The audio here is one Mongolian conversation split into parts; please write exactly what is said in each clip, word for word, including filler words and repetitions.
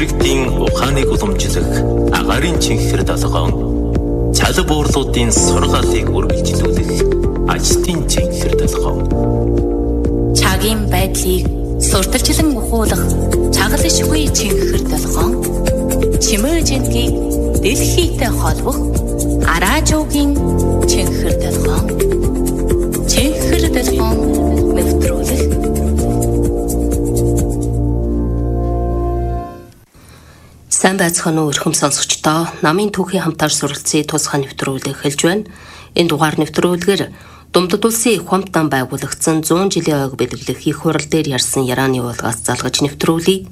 иргэдийн ухааныг уламжлах агаарын чихэр далгоон цалин буурлуудын сургаалыг үргэлжлүүлэх ажилтны чихэр далгоон чагийн байдлыг сурталчлан ухуулах чагалшгүй чихэр далгоон чимээжингийг дэлхийтэй холбох араажуугийн чихэр далгоон чихэр далгоон нэвтрүүлэх. Сайн байцгаана уу эрхэм сонсогчдоо, намын түүхийн хамтаар суралцсан тусгай нэвтрүүлэг эхэлж байна. Энэ дугаар нэвтрүүлгээр Думдад улсын их хамтдан байгуулагдсан зуун жилийн ойг бэлэглэх их хурал дээр ярьсан ярианы уулгаас залгаж нэвтрүүлье.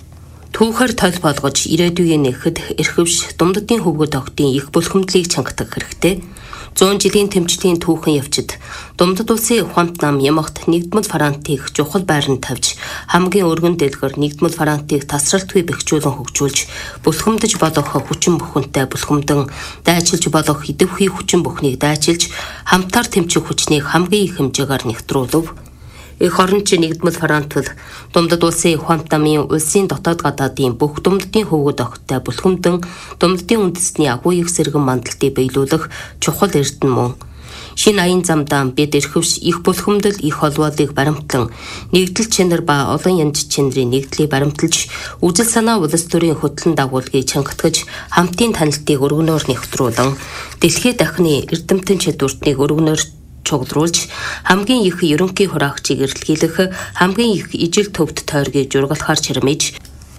Түүхээр тойл болгож ирээдүйн нэхэд эрхэвш Думдадын хөвгөд огтын их бүлхэмдлийг чангатах хэрэгтэй. зуун жилийн тэмцлийн түүхэн явцад Думдад улсын их хамт нам ямагт нэгдмэл фронтыг чухал байранд тавьж хамгийн өргөн дэлгэр нэгдмэл фронтыг тасралтгүй бэхжүүлэн хөгжүүлж бүлхэмдэж болох хүчин бүхэнтэй бүлхэмдэн дайчилж болох идэвхий хүчин бүхнийг дайчилж хамтаар тэмцэх хүчнийг хамгийн их хэмжээгээр нэвтрүүлв. Их оронч нэгдмэл фронт бол Думдад улсын их хамт намын улсын дотоод гадаадын бүх Думдадын хөвгөд огттой бүлхэмдэн Думдадын үндэсний агуу их сэргэн мандалтыг биелүүлэх чухал эрдэнэ мөн. Шинэ аян замдаа бид эрхэвш их бүлхэмдэл их холбоолыг баримтлан нэгдэл чанар ба олон янз чанарын нэгдлийг баримталж үжил санаа улс төрийн хөтлөн дагуулгыг чангатгаж хамтын танилтыг өргөнөөр нэвтрүүлэн дэлхийд дахны эрдэмтэн чадвартыг өргөнөөр чуглуулж хамгийн их ерөнхий хураагчийг эрэлхийлэх хамгийн их ижил төвд тойргийг жургалахаар чирмэж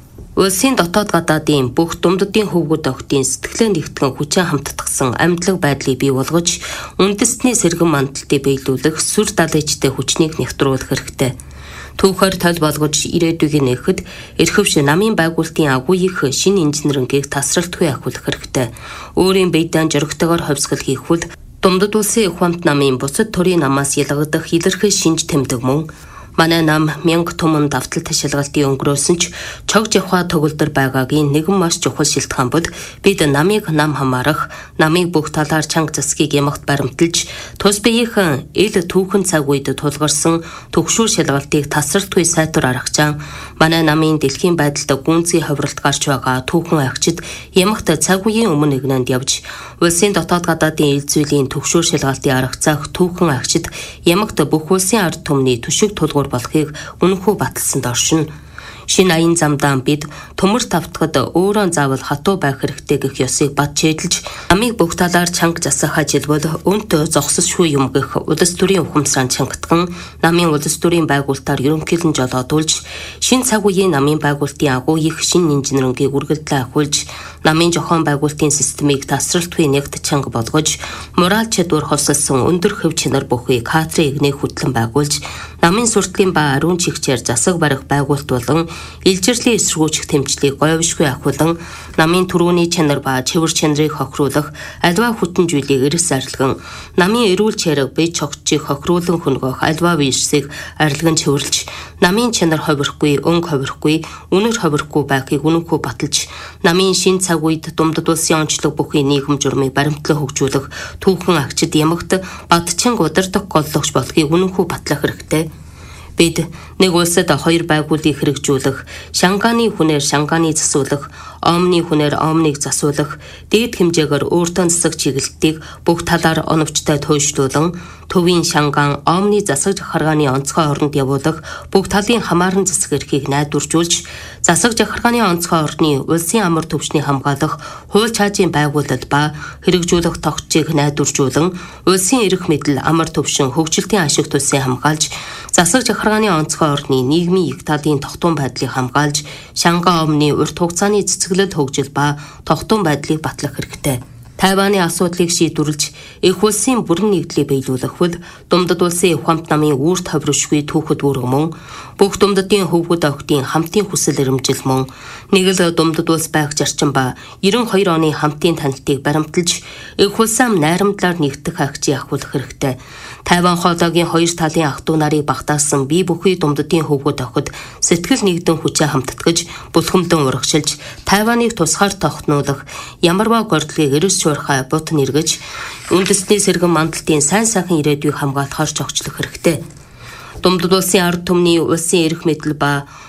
улсын дотоод гадаадын бүх Думдадын хөвгөд огтын сэтгэлээ нэгтгэн хүчин хамтдагсан амьдлаг байдлыг бий болгож үндэстний сэргэн мандалтыг биелүүлэх сүр далайчтай хүчнийг нэвтрүүлэх хэрэгтэй. Түүхээр тойл болгож ирээдүйн нэхэд эрхэвш намын байгуулалтын агуу их шинэ инженерингийг тасралтгүй ахиулах хэрэгтэй. Өөрийн биедан жөрөгтэйгээр ховсгол хийх үл Думдад улсын их хамт намын бусад төрийн намаас ялгагдах илэрхий шинж тэмдэг мөн. Манай нам мянга түмэн давтал ташилгалтын өнгөрөөсөн ч чог жавха төгөлдөр байгаагийн нэгэн маш чухал шилтгэн бол бид намыг нам хамаарах, намыг бүх талаар чанга засгийг ямагт баримталж, тус биеийнхэн ил түүхэн цаг үед тулгарсан төгшүүр шалгалтыг тасралтгүй сайтар аргачаан, манай намын дэлхийн байдалд гүнзгий ховролт гарч байгаа түүхэн агчид ямагт цаг үеийн өмнө игнанд явж, улсын дотоод гадаадын ил зүйлийн төгшүүр шалгалтын аргацаах түүхэн агчид ямагт бүх улсын ард түмний төшөг тулгуур болохыг үнэхүү баталсан доршин. Шинэ аян замдаа бид төмөр тавтгад өөрөө заавал хатуу байх хэрэгтэй гэх ёсыг бат чийдэлж намыг бүх талаар чанга засах ажил бол өнтөө зогсосшгүй юм гэх улс төрийн ухамсараа чангатган намын улс төрийн байгуулалтаар ерөнхийлөн жолоодуулж шинэ цаг үеийн намын байгуулалтын агуу их шинэ инженерингийг үргэлжлэн ахиулж намын жохон байгуулалтын системийг тасралтгүй нэгт чанга болгож мораль чадвар хосолсон өндөр хөв чанар бүхий кадрын игнийг хөтлөн байгуулж намын суртлын ба ариун чигчээр засаг барих байгуулалт болон илжирлийн эсэргүүцэх тэмцлийг говьшгүй ахиулан намын төрөүний чанар ба чивэр чанарыг хохируулах альва хүчин зүйлийг эрс арилган намын эрүүл чарга бие чогчийг хохируулан хөнгөх альва вирусыг арилган чивэрлж намын чанар ховирхгүй, өнг ховирхгүй, үнэр ховирхгүй байхыг үнэнхүү баталж намын шин цаг үед Думдад улсын онцлог бүхий нийгэм журмыг баримтлан хөгжүүлэх түүхэн агчид ямагт бадчинг удирдах голлогч болохыг үнэнхүү батлах хэрэгтэй. Бид нэг улсад хоёр байгууллагыг хэрэгжүүлэх, Шангааны хүнээр Шангааны засуулах, Омны хүнээр Омныг засуулах, дээд хэмжээгээр өөртөө засаг чиглэлтийг бүх талаар оновчтой туйшлуулан, төвийн Шангаан Омны засаг захаргааны онцгой оронд явуулах, бүх талын хамааран засаг эрхийг найдваржуулж, засаг захаргааны онцгой орны улсын амар төвчний хамгаалах, хууль чаажийн байгуулалт ба хэрэгжүүлэх тогтчийг найдваржуулан, улсын эрх мэдэл амар төвшин хөгжилтийн ашиг тусыг хамгаалж, засаг захаргааны онцгой орны нийгмийн их талын тогтун байдлыг хамгаалж, Шангаа Омны урт хугацааны цэцгэлэл хөгжил ба тогтун байдлыг батлах хэрэгтэй. Тайваны асуудлыг шийдвэрлэж их улсын бүрэн нэгдлийг биелүүлэх бол Думдад улсын их хамт намын үүрт ховршгүй түүхэд үүрэг мөн бүх Думдадын хөвгөд огтын хамтын хүсэл эрмжил мөн нэг л Думдад улс байх зарчим ба ninety two оны хамтын танилтыг баримталж их улсаа найрамдлаар нэгдэх агчийг ахиулах хэрэгтэй. Тайван хоолойгийн хоёр талын ах トゥ нарыг багтаасан бие бүхий Думдадын хөвгөд огт сэтгэл нэгдэн хүчээ хамтдагж бүлхэмдэн урагшилж Тайваныг тусгаар тогтнуулах ямарваа гордлыг эрс шуурхай бут нэргэж үндэсний сэргэн мандалтын сайн сайхан ирээдүйг хамгаалахаар зогчлох хэрэгтэй. Думдад улсын ард түмний улсын эрх мэдэл ба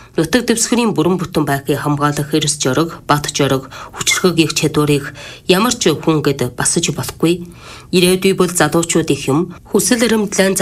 Нутаг дэвсгэрийн бүрэн бүтэн байхыг хамгаалах эрс жорог, бат жорог, хүчрхэг их чадварыг ямар ч хүн гэд басаж болохгүй. Ирээдүй бол залуучууд их юм. Хүсэл эрмэлзлэн